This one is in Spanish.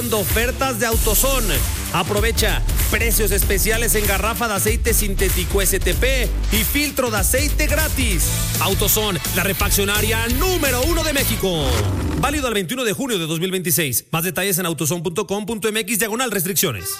Ofertas de AutoZone. Aprovecha precios especiales en garrafa de aceite sintético STP y filtro de aceite gratis. AutoZone, la refaccionaria número 1 de México. Válido al 21 de junio de 2026. Más detalles en autozone.com.mx/restricciones.